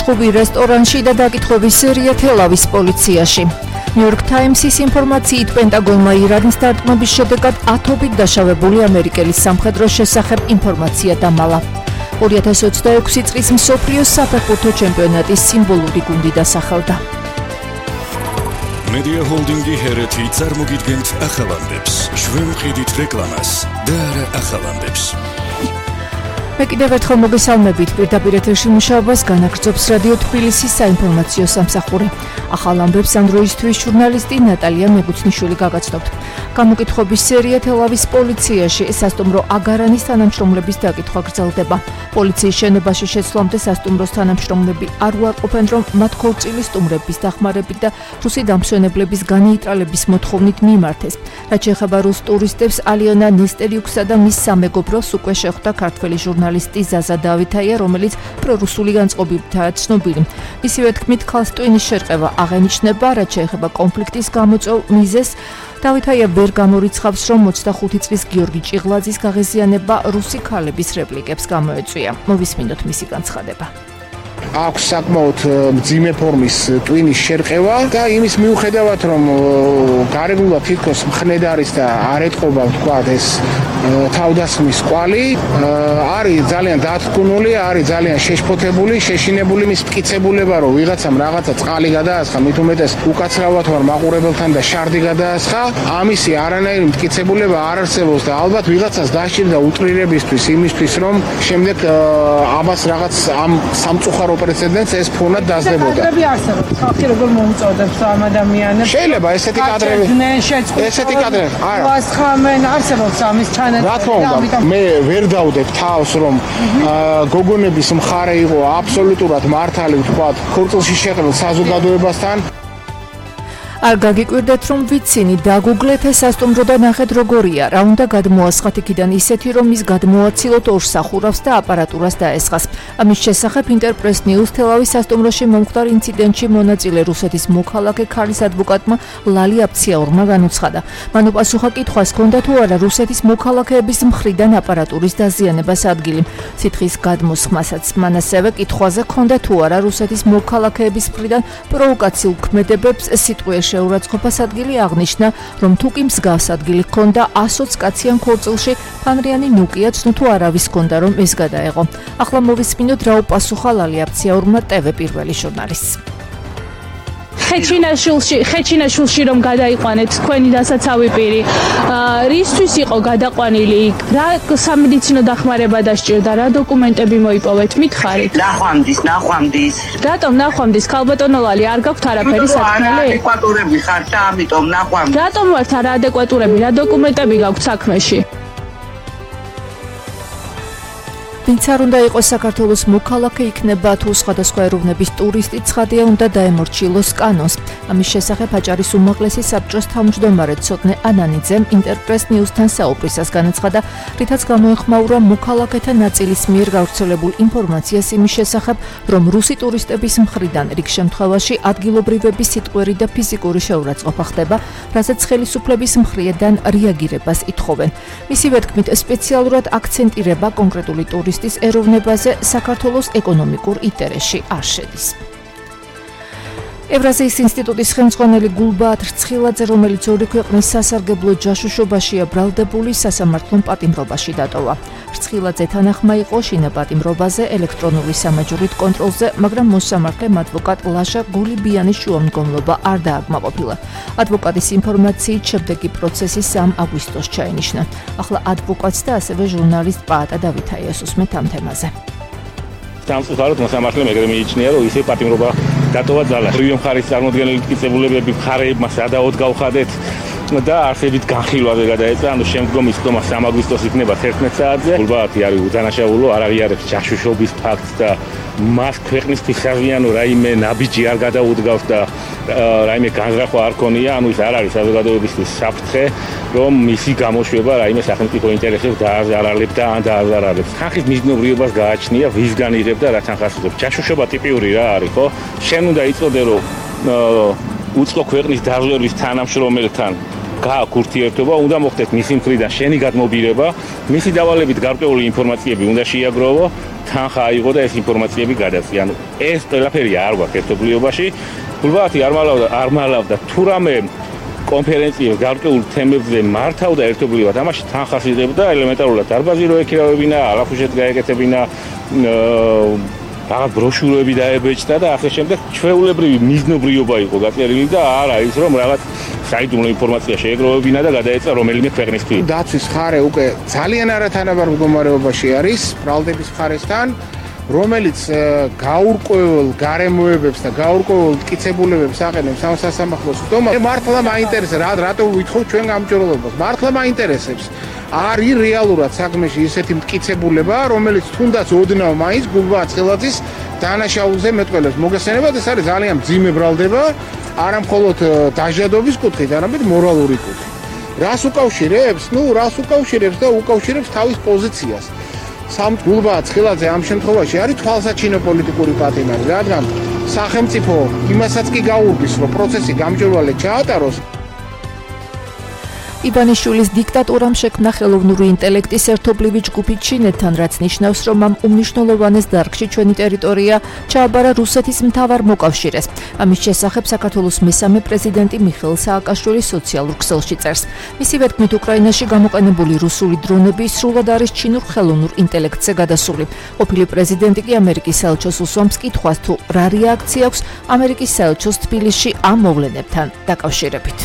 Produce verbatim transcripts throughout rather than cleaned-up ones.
შხუბი რესტორანში და დაკითხვების სერია თელავის პოლიციაში. New York Times-ის ინფორმაციით პენტაგონმა ირანის დარტყმების შედეგად ათობით დაშავებული ამერიკელის სამხედროს შესახებ ინფორმაცია დამალა. ორი ათას ოცდაექვსი წლის მსოფლიოს საფეხბურთო ჩემპიონატის სიმბოლური გუნდი დასახელდა. Media Holding-ი ჰერეთი წარმოგიდგენთ ახალამდებს, შვენყიდით რეკლამას და არა ახალამდებს. მე კიდევ ერთხელ მოგესალმებით პირდაპირ ეთერში მუშაობას განაგრძობს რადიო თბილისის საინფორმაციო სამსახური. ახალ ამბებს ანდროისთვის ჟურნალისტი ნატალია მეგუცნიშვილი გაგაცნობთ. გამოკითხვების სერია თელავის პოლიციაში სასტუმრო აგარანის თანამშრომლების დაკითხვა გრძელდება. პოლიციის შენობაში შეცვლამდე სასტუმროს თანამშრომლები არ უარყოფენ, რომ მათ ქორწილი სტუმრების დახმარებით და რუსი დამსვენებლების განეიტრალების მოთხოვნით მიმართეს. რაც შეეხება რუს ტურისტებს, ალიონა ნესტერიუქსა და მის სამეგობროს უკვე შეხვდა ქართველი ჟურნალისტი ზაზა დავითაია, რომელიც პრორუსული განწყობითაა ცნობილი. მისივე თქმით, ქალს ტვინის შერყევა აღენიშნება, რაც შეეხება კონფლიქტის გამოწვეულ მიზეზს. დავითაია ვერ გამორიცხავს, რომ ოცდახუთი წლის გიორგი ჭიღლაძის გაღიზიანება რუსი ქალების რეპლიკებს გამოეწვია. მოვისმინოთ მისი განცხადება. აქვს საკმაოდ მძიმე ფორმის ტვინის შერყევა და იმის მიუხედავად, რომ გარეგულად თითქოს მხნედ არის და არ ეტყობა ვთქვათ ეს თავდასხმის კვალი, არის ძალიან დათქმული, არის ძალიან შეშფოთებული, შეშინებული მის მტკიცებულება, რომ ვიღაცამ რაღაცა წყალი გადაასხა, მით უმეტეს უკაცრავად ვარ მაყურებელთან და შარდი გადაასხა, ამისი არანაირი მტკიცებულება არ არსებობს და ალბათ ვიღაცას დასჭირდა უტრირებისთვის იმისთვის, რომ შემდეგ ამას რაღაც ამ სამწუხარო პრეცედენტს ეს ფონად დაძლებოდა. კადრები არსებობს, ხალხი როგორ მოუწოდებს ამ ადამიანებს? შეიძლება ესეთი კადრები. ესეთი კადრები. არა. ვასხამენ, არსებობს ამის ჩანაწერი. რა თქმა უნდა, მე ვერ დავდებ თავს, რომ გოგონების მხარე იყო აბსოლუტურად მართალი, ვთქვათ, ქორწილში შეყრილ საზოგადოებასთან. არ გაგიკვირდეთ, რომ ვიცინი, დაგუგლეთ ეს სასტუმრო და ნახეთ როგორია, რა უნდა გადმოასხათ იქიდან ისეთი, რომ ის გადმოაცილოთ ორ სახურავს და აპარატურას დაესხას. ამის შესახებ ინტერპრეს ნიუს თელავის სასტუმროში მომხდარ ინციდენტში მონაწილე რუსეთის მოქალაქე ქალის ადვოკატმა ლალი აფციაურმა განუცხადა. მან უპასუხა კითხვას, ჰქონდა თუ არა რუსეთის მოქალაქეების მხრიდან აპარატურის დაზიანებას ადგილი. სითხის გადმოსხმასაც მან ასევე კითხვაზე ჰქონდა თუ არა რუსეთის მოქალაქეების მხრიდან პროვოკაციულ ქმედებებს სიტყვაში შეურაცხყოფას ადგილი აღნიშნა, რომ თუ კი მსგავს ადგილი ჰქონდა ასოც კაციან ქორწილში, ფანრიანი ნუკიაც ნუ თუ არავის ჰქონდა, რომ ეს გადაეღო. ახლა მოვისმინოთ, რა უპასუხა ლალი აფციაურმა ტევ პირველი ჟურნალისტს. ხეჩინაშვილში, ხეჩინაშვილში რომ გადაიყვანეთ თქვენი დასაცავი პირი. რისთვის იყო გადაყვანილი? რა სამედიცინო დახმარება დასჭირდა? რა დოკუმენტები მოიპოვეთ? მითხარით. ნახვამდის, ნახვამდის. რატომ ნახვამდის? ქალბატონო ლალი, არ გაქვთ არაფერი საქმელი? ადეკვატურები ხართ და ამიტომ ნახვამდის. რატომ ვართ არაადეკვატურები? რა დოკუმენტები გაქვთ საქმეში? ვინც არ უნდა იყოს საქართველოს მოქალაქე იქნება თუ სხვადასხვა ეროვნების ტურისტი, ცხადია უნდა დაემორჩილოს კანონს. ამის შესახებ აჭარის უმაღლესი საბჭოს თავმჯდომარე ცოტნე ანანიძემ ინტერპრეს ნიუსთან საუბრისას განაცხადა, რითაც გამოეხმაურა მოქალაქეთა ნაწილის მიერ გავრცელებულ ინფორმაციას იმის შესახებ, რომ რუსი ტურისტების მხრიდან რიგ შემთხვევაში ადგილობრივების სიტყვერი და ფიზიკური შეურაცხყოფა ხდება, რასაც ხელისუფლების მხრიდან რეაგირებას ითხოვენ. მისივე თქმით, სპეციალურად აქცენტირება კონკრეტული ტურისტის ტურისტის ეროვნებაზე საქართველოს ეკონომიკურ ინტერესში არ შედის. ევრაზიის ინსტიტუტის ხელმძღვანელი გულბაათ რცხილაძე, რომელიც ორი ქვეყნის სასარგებლო ჯაშუშობაშია ბრალდებული, სასამართლომ პატიმრობაში დატოვა. რცხილაძე თანახმა იყო შინაპატიმრობაზე ელექტრონული სამაჯურით კონტროლზე, მაგრამ მოსამართლემ ადვოკატ ლაშა გულიბიანის შუამდგომლობა არ დააკმაყოფილა. ადვოკატის ინფორმაციით შემდეგი პროცესი სამ აგვისტოს ჩაენიშნა. ახლა ადვოკატს და ასევე ჟურნალისტ პაატა დავითაიას უსმენთ ამ თემაზე. სამწუხაროდ მოსამართლემ ეგრე მიიჩნია, რომ ისე პატიმრობა დატოვა ძალა. ორივე მხარის წარმოდგენილი მტკიცებულებები მხარეებმა სადაოდ გავხადეთ და არსებით განხილვაზე გადაეცა, ანუ შემდგომი სხდომა სამ აგვისტოს იქნება თერთმეტ საათზე. გულბაათი არის უდანაშაულო, არ აღიარებს ჯაშუშობის ფაქტს და მას ქვეყნისთვის საზიანო რაიმე ნაბიჯი არ გადაუდგავს და რაიმე განზრახვა არ ქონია, ანუ ის არ არის საზოგადოებისთვის საფრთხე, რომ მისი გამოშვება რაიმე სახელმწიფო ინტერესებს დააზარალებდა ან დააზარალებს. ხალხის მიზნობრიობას გააჩნია, ვისგან იღებდა, რაც ახასიათებს. ჯაშუშობა ტიპიური რა არის, ხო? შენ უნდა იწოდე, რომ უწყო ქვეყნის დაზვერვის თანამშრომელთან გააქვს ურთიერთობა, უნდა მოხდეს მისი მხრიდან შენი გადმობირება, მისი დავალებით გარკვეული ინფორმაციები უნდა შეიაგროვო, თანხა აიღო და ეს ინფორმაციები გადაწია. ანუ ეს ყველაფერი არ გვაქვს ერთობლიობაში. გულბათი არ მალავდა, არ მალავდა თუ რამე კონფერენციებს გარკვეულ თემებზე მართავდა ერთობლივად, ამაში თანხას იღებდა ელემენტარულად დარბაზი რო ეკირავებინა, ალაფუშეთ გაეკეთებინა, რაღაც ბროშურები დაებეჭდა და ასე შემდეგ ჩვეულებრივი მიზნობრიობა იყო გაწერილი და არა ის რომ რაღაც საიდუმლო ინფორმაცია შეეგროვებინა და გადაეცა რომელიმე ქვეყნისთვის. დაცვის ხარე უკვე ძალიან არათანაბარ მდგომარეობაში არის ბრალდების ხარესთან, რომელიც გაურკვეველ გარემოებებს და გაურკვეველ მტკიცებულებებს აყენებს ამ სასამართლოს ხდომა. მართლა მაინტერესებს რა რატო ვითხოვ ჩვენ გამჭრელობას. მართლა მაინტერესებს. არის რეალურად საქმეში ისეთი მტკიცებულება, რომელიც თუნდაც ოდნავ მაინც გულბაათ ხელაძის დანაშაულზე მეტყველებს. მოგესალმებით, ეს არის ძალიან მძიმე ბრალდება, არა მხოლოდ დაჟადობის კუთხით, არამედ მორალური კუთხით. რას უკავშირებს? ნუ რას უკავშირებს და უკავშირებს თავის პოზიციას. სამ გულბაათ ხელაძე ამ შემთხვევაში არის თვალსაჩინო პოლიტიკური პატიმარი, რადგან სახელმწიფო იმასაც კი გაურბის, რომ პროცესი გამჭვირვალედ ჩაატაროს. იბანიშვილის დიქტატურამ შექმნა ხელოვნური ინტელექტის ერთობლივი ჯგუფი ჩინეთთან, რაც ნიშნავს, რომ ამ უმნიშვნელოვანეს დარგში ჩვენი ტერიტორია ჩააბარა რუსეთის მთავარ მოკავშირეს. ამის შესახებ საქართველოს მესამე პრეზიდენტი მიხეილ სააკაშვილი სოციალურ ქსელში წერს. მისივე თქმით, უკრაინაში გამოყენებული რუსული დრონები სრულად არის ჩინურ ხელოვნურ ინტელექტზე გადასული. ყოფილი პრეზიდენტი კი ამერიკის საელჩოს უსვამს კითხვას, თუ რა რეაქცია აქვს ამერიკის საელჩოს თბილისში ამ მოვლენებთან დაკავშირებით.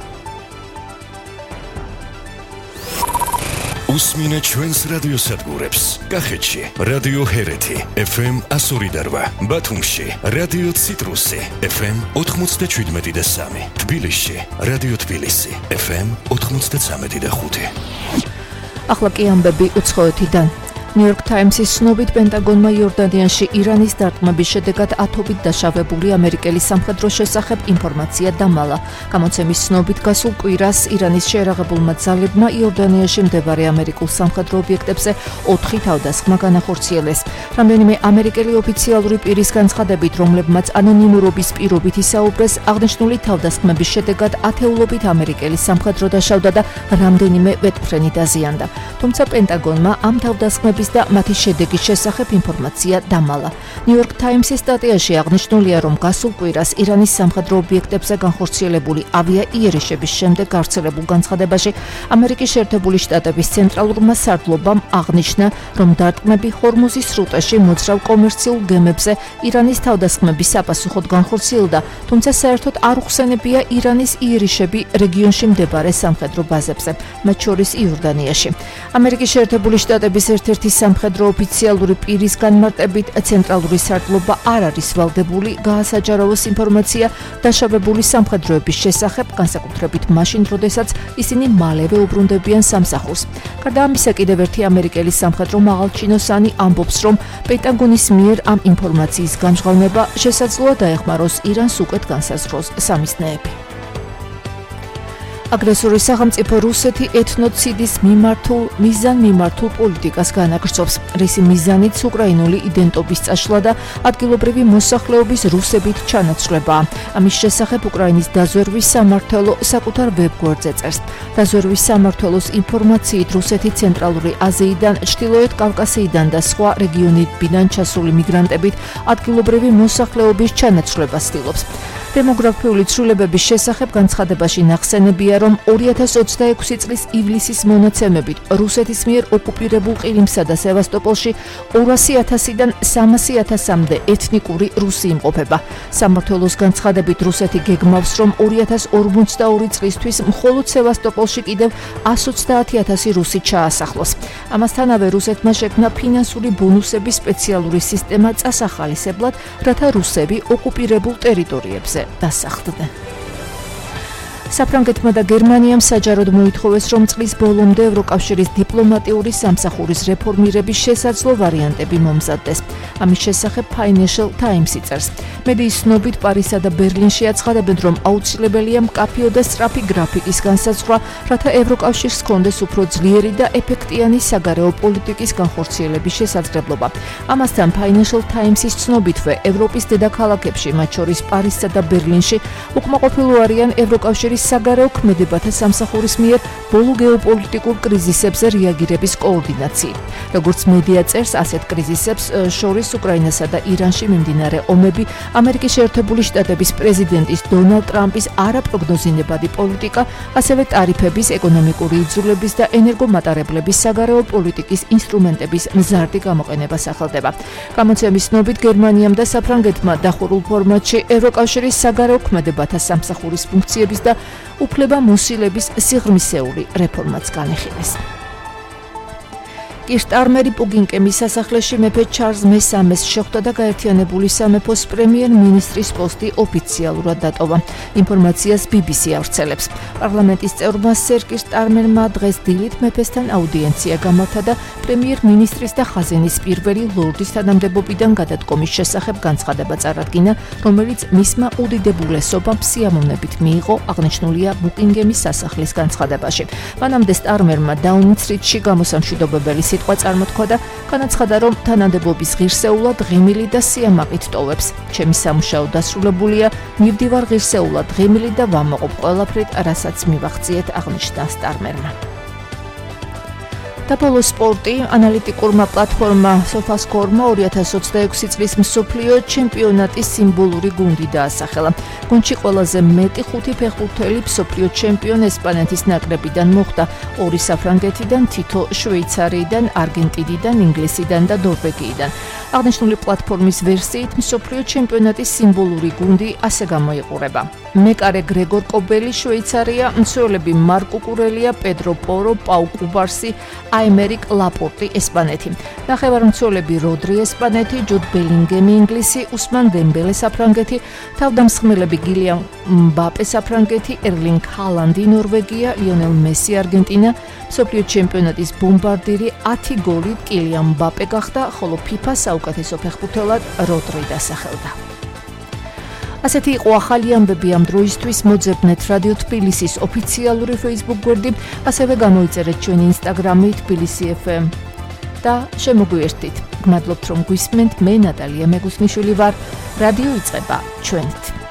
უსმინე ჩვენს რადიოსადგურებს. კახეთში რადიო ჰერეთი ეფ ემ one oh eight, ბათუმში რადიო ციტრუსი ეფ ემ ninety-seven და three, თბილისში რადიო თბილისი ეფ ემ ninety-three და five. ახლა კი ამბები უცხოეთიდან. ნიუ-იორკ ტაიმსის ცნობით პენტაგონმა იორდანიაში ირანის დარტყმების შედეგად ათობით დაშავებული ამერიკელი სამხედროს შესახებ ინფორმაცია დამალა. გამოცემის ცნობით გასულ კვირას ირანის შეერაღებულმა ძალებმა იორდანიაში მდებარე ამერიკულ სამხედრო ობიექტებზე ოთხი თავდასხმა განახორციელეს. რამდენიმე ამერიკელი ოფიციალური პირის განცხადებით, რომლებმაც ანონიმურობის პირობით ისაუბრეს, აღნიშნული თავდასხმების შედეგად ათეულობით ამერიკელი სამხედრო დაშავდა და რამდენიმე ვეტფრენი დაზიანდა. თუმცა პენტაგონმა ამ თავდასხმების და მათი შედეგის შესახებ ინფორმაცია დამალა. ნიუ-იორკ ტაიმსის სტატიაში აღნიშნულია, რომ გასულ კვირას ირანის სამხედრო ობიექტებზე განხორციელებული ავიაიერიშების შემდეგ გავრცელებულ განცხადებაში ამერიკის შეერთებული შტატების ცენტრალურმა სარდლობამ აღნიშნა, რომ დარტყმები ჰორმუზის სრუტეში მოძრავ კომერციულ გემებზე ირანის თავდასხმების საპასუხოდ განხორციელდა, თუმცა საერთოდ არ უხსენებია ირანის იერიშები რეგიონში მდებარე სამხედრო ბაზებზე, მათ შორის იორდანიაში. ამერიკის შეერთებული შტატების ერთ-ერთი სამხედრო ოფიციალური პირის განმარტებით ცენტრალური სარდლობა არ არის ვალდებული გაასაჯაროვოს ინფორმაცია დაშავებული სამხედროების შესახებ, განსაკუთრებით მაშინ, როდესაც ისინი მალევე უბრუნდებიან სამსახურს. გარდა ამისა, კიდევ ერთი ამერიკელი სამხედრო მაღალჩინოსანი ამბობს, რომ პენტაგონის მიერ ამ ინფორმაციის გამჟღავნება შესაძლოა დაეხმაროს ირანს უკეთ განსაზღვროს სამიზნეები. აგრესორი სახელმწიფო რუსეთი ეთნოციდის მიმართულ მიზან მიმართულ პოლიტიკას განაგრძობს, რისი მიზანიც უკრაინული იდენტობის წაშლა და ადგილობრივი მოსახლეობის რუსებით ჩანაცვლებაა. ამის შესახებ უკრაინის დაზვერვის სამმართველო საკუთარ ვებგვერდზე წერს. დაზვერვის სამმართველოს ინფორმაციით, რუსეთი ცენტრალური აზიიდან, ჩრდილოეთ კავკასიიდან და სხვა რეგიონებიდან ჩასული მიგრანტებით ადგილობრივი მოსახლეობის ჩანაცვლებას ცდილობს. დემოგრაფიული ცვლილებების შესახებ განცხადებაში ნახსენებია, რომ ორი ათას ოცდაექვსი წლის ივლისის მონაცემებით რუსეთის მიერ ოკუპირებულ ყირიმსა და სევასტოპოლში ორასი ათასიდან სამასი ათასამდე ეთნიკური რუსი იმყოფება. სამმართველოს განცხადებით რუსეთი გეგმავს, რომ ორი ათას ორმოცდაორი წლისთვის მხოლოდ სევასტოპოლში კიდევ εκατს ოცდაათი ათასი რუსი ჩაასახლოს. ამასთანავე რუსეთმა შექმნა ფინანსური ბონუსების სპეციალური სისტემა წასახალისებლად, რათა რუსები ოკუპირებულ ტერიტორიებზე დასახლდნენ. საფრანგეთმა და გერმანიამ საჯაროდ მოითხოვეს, რომ წლის ბოლომდე ევროკავშირის დიპლომატიური სამსახურის რეფორმირების შესაძლო ვარიანტები მომზადდეს. ამის შესახებ Financial Times წერს. მედიის ცნობით პარიზსა და ბერლინში აცხადებენ, რომ აუცილებელია მკაფიო და სწრაფი გრაფიკის განსაზღვრა, რათა ევროკავშირს ჰქონდეს უფრო ძლიერი და ეფექტიანი საგარეო პოლიტიკის განხორციელების შესაძლებლობა. ამასთან Financial Times-ის ცნობითვე ევროპის დედაქალაქებში, მათ შორის პარიზსა და ბერლინში, უკმაყოფილო არიან ევროკავშირის ევროკავშირის საგარეო ქმედებათა სამსახურის მიერ ბოლო გეოპოლიტიკურ კრიზისებზე რეაგირების კოორდინაციით. როგორც მედია წერს, ასეთ კრიზისებს შორის უკრაინასა და ირანში მიმდინარე ომები, ამერიკის შეერთებული შტატების პრეზიდენტის დონალდ ტრამპის არაპროგნოზირებადი პოლიტიკა, ასევე ტარიფების, ეკონომიკური იძულების და ენერგომატარებლების საგარეო პოლიტიკის ინსტრუმენტების მზარდი გამოყენება სახელდება. გამოცემის ცნობით, გერმანიამ და საფრანგეთმა დახურულ ფორმატში ევროკავშირის საგარეო ქმედებათა სამსახურის ფუნქციების და უფლებამოსილების სიღრმისეული რეფორმაც განიხილეს. კირშტარმერი პუგინკემის სასახლეში მეფე ჩარლზ მესამეს შეხვდა და გაერთიანებული სამეფოს პრემიერ-მინისტრის პოსტი ოფიციალურად დატოვა. ინფორმაციას ბი ბი სი ავრცელებს. პარლამენტის წევრმა სერ კირშტარმერმა დღეს დილით მეფესთან აუდიენცია გამართა და პრემიერ-მინისტრის და ხაზინის პირველი ლორდის თანამდებობიდან გადადგომის შესახებ განცხადება წარადგინა, რომელიც მისმა უდიდებულესობამ სიამოვნებით მიიღო, აღნიშნულია ბუკინგემის სასახლის განცხადებაში. მანამდე სტარმერმა დაუნინგ-სტრიტში გამოსამშვიდობებელი სიტყვა წარმოთქვა და განაცხადა, რომ თანამდებობის ღირსეულად ღიმილი და სიამაყით ტოვებს. ჩემი სამუშაო დასრულებულია, მივდივარ ღირსეულად ღიმილი და ვამაყობ ყველაფრით, რასაც მივახციეთ, აღნიშნა სტარმერმა. დაბოლო სპორტი ანალიტიკურმა პლატფორმა SofaScore-მა ორი ათას ოცდაექვსი წლის მსოფლიო ჩემპიონატის სიმბოლური გუნდი დაასახელა. გუნდში ყველაზე მეტი ხუთი ფეხბურთელი მსოფლიო ჩემპიონ ესპანეთის ნაკრებიდან მოხვდა, ორი საფრანგეთიდან, თითო შვეიცარიიდან, არგენტინიდან, ინგლისიდან და ნორვეგიიდან. აღნიშნული პლატფორმის ვერსიით მსოფლიო ჩემპიონატის სიმბოლური გუნდი ასე გამოიყურება. მეკარე გრეგორ კობელი შვეიცარია, მცველები მარკო კურელია, პედრო პორო, პაუ კუბარსი, აიმერიკ ლაპორტი ესპანეთი. ნახევარმცველები როდრი ესპანეთი, ჯუდ ბელინგემი ინგლისი, უსმან დემბელე საფრანგეთი, თავდამსხმელები გილიამ მბაპე საფრანგეთი, ერლინგ ჰალანდი ნორვეგია, ლიონელ მესი არგენტინა, მსოფლიო ჩემპიონატის ბომბარდირი ათი გოლით კილიამ მბაპე გახდა, ხოლო ფიფა საუკეთესო ფეხბურთელად როდრი დასახელდა. ასეთი იყო ახალი ამბები ამ დროისთვის. მოძებნეთ რადიო თბილისის ოფიციალური Facebook გვერდი, ასევე გამოიწერეთ ჩვენი Instagram-ი თბილისი ეფ ემ და შემოგვიერთდით. გმადლობთ რომ გვისმენთ. მე ნატალია მეგუსნიშვილი ვარ. რადიო იწყება ჩვენით.